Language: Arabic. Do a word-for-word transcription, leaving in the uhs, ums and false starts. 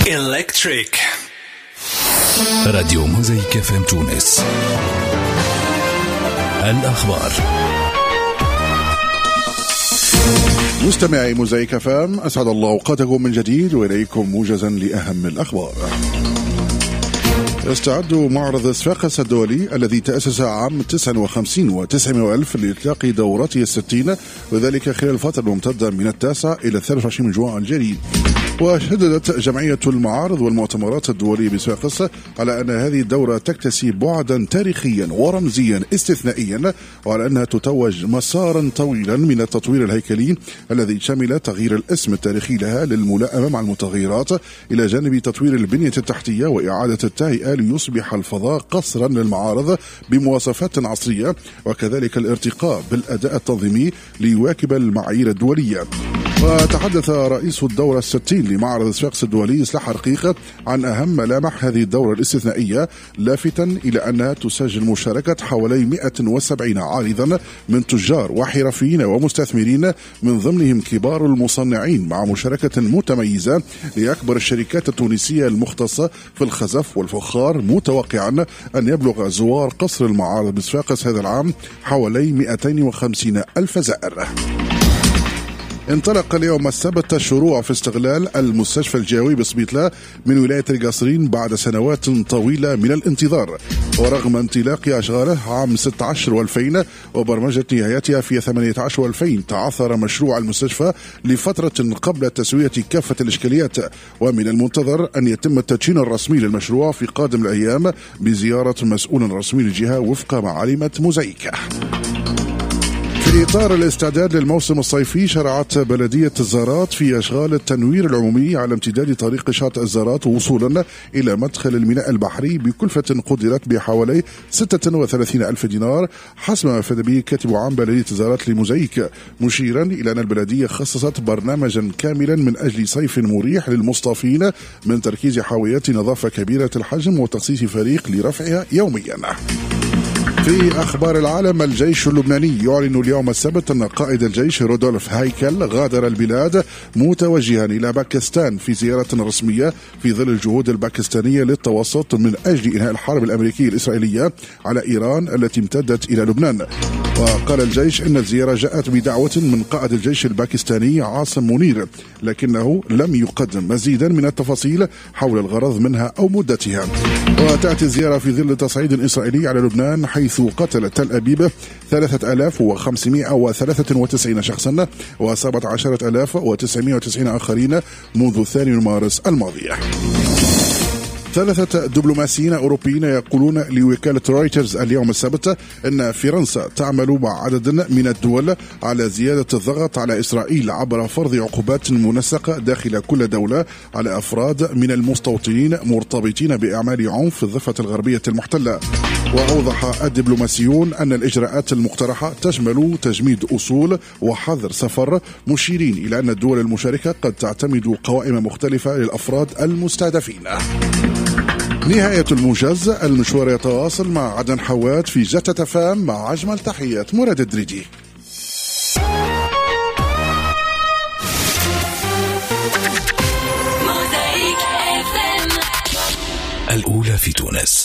إلكتريك راديو موزايك اف ام تونس. الأخبار. مستمعي موزايك اف ام، أسعد الله أوقاتكم من جديد وإليكم موجزا لأهم الأخبار. يستعد معرض صفاقس الدولي الذي تأسس عام تسعة وخمسين وتسعمائة ألف لإطلاق دورته الستين، وذلك خلال الفترة الممتدة من التاسع إلى الثالث والعشرين من جوان الجاري. وشددت جمعية المعارض والمؤتمرات الدولية بصفاقس على أن هذه الدورة تكتسي بعدا تاريخيا ورمزيا استثنائيا، وعلى أنها تتوج مسارا طويلا من التطوير الهيكلي الذي شمل تغيير الاسم التاريخي لها للملائمة مع المتغيرات، إلى جانب تطوير البنية التحتية وإعادة التهيئة ليصبح الفضاء قصرا للمعارض بمواصفات عصرية، وكذلك الارتقاء بالأداء التنظيمي ليواكب المعايير الدولية. وتحدث رئيس الدورة الستين لمعرض صفاقس الدولي إصلاح رقيق عن أهم ملامح هذه الدورة الاستثنائية، لافتا إلى أنها تسجل مشاركة حوالي مئة وسبعين عارضا من تجار وحرفيين ومستثمرين، من ضمنهم كبار المصنعين، مع مشاركة متميزة لأكبر الشركات التونسية المختصة في الخزف والفخار، متوقعا أن يبلغ زوار قصر المعارض بصفاقس هذا العام حوالي مئتين وخمسين ألف زائر. انطلق اليوم السبت الشروع في استغلال المستشفى الجوي بسبيطلة من ولاية القصرين بعد سنوات طويلة من الانتظار، ورغم انطلاق أشغاله عام ستة عشر وألفين وبرمجة نهايتها في ثمانية عشر وألفين، تعثر مشروع المستشفى لفترة قبل تسوية كافة الإشكاليات، ومن المنتظر أن يتم التدشين الرسمي للمشروع في قادم الأيام بزيارة مسؤول رسمي للجهة وفق معلومة موزايك. في إطار الاستعداد للموسم الصيفي، شرعت بلدية الزارات في أشغال التنوير العمومي على امتداد طريق شاطئ الزارات وصولا إلى مدخل الميناء البحري بكلفة قدرت بحوالي ستة وثلاثين ألف دينار، حسب ما أفاد به كاتب عام بلدية الزارات لموزايك، مشيرا إلى أن البلدية خصصت برنامجا كاملا من أجل صيف مريح للمصطافين، من تركيز حاويات نظافة كبيرة الحجم وتخصيص فريق لرفعها يوميا. في أخبار العالم، الجيش اللبناني يعلن اليوم السبت أن قائد الجيش رودولف هايكل غادر البلاد متوجها إلى باكستان في زيارة رسمية في ظل الجهود الباكستانية للتوسط من أجل إنهاء الحرب الأمريكية الإسرائيلية على إيران التي امتدت إلى لبنان. وقال الجيش إن الزيارة جاءت بدعوة من قائد الجيش الباكستاني عاصم منير، لكنه لم يقدم مزيدا من التفاصيل حول الغرض منها أو مدتها. وتأتي الزيارة في ظل تصعيد إسرائيلي على لبنان، حيث قتل تل أبيب ثلاثة آلاف وخمسمائة وثلاثة وتسعين شخصا وأصابت عشرة آلاف وتسعمائة وتسعين آخرين منذ الثاني من مارس الماضي. ثلاثة دبلوماسيين أوروبيين يقولون لوكالة رويترز اليوم السبت أن فرنسا تعمل مع عدد من الدول على زيادة الضغط على إسرائيل عبر فرض عقوبات منسقة داخل كل دولة على أفراد من المستوطنين مرتبطين بأعمال عنف في الضفة الغربية المحتلة. وأوضح الدبلوماسيون أن الإجراءات المقترحة تشمل تجميد أصول وحظر سفر، مشيرين إلى أن الدول المشاركة قد تعتمد قوائم مختلفة للأفراد المستهدفين. نهاية الموجز، المشوار يتواصل مع عدن حواد في جتة فام، مع أجمل تحيات مراد الدريدي. الأولى في تونس.